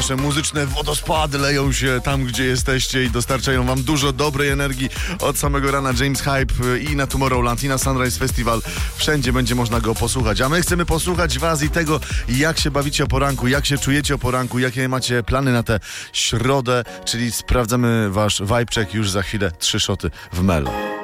nasze muzyczne wodospady leją się tam, gdzie jesteście i dostarczają wam dużo dobrej energii od samego rana. James Hype i na Tomorrowland, i na Sunrise Festival. Wszędzie będzie można go posłuchać. A my chcemy posłuchać was i tego, jak się bawicie o poranku, jak się czujecie o poranku, jakie macie plany na tę środę, czyli sprawdzamy wasz vibe check już za chwilę. 3 szoty w Melo.